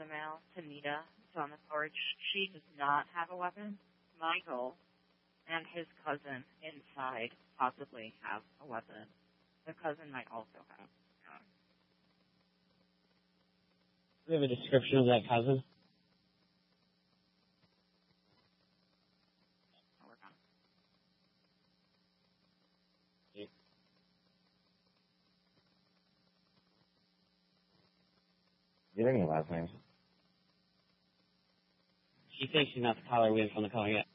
the mail to Nita. It's on the porch. She does not have a weapon. Michael and his cousin inside possibly have a weapon. The cousin might also have. Do we have a description of that cousin? Do you have any last names? She thinks she's not the caller. We haven't found the caller yet.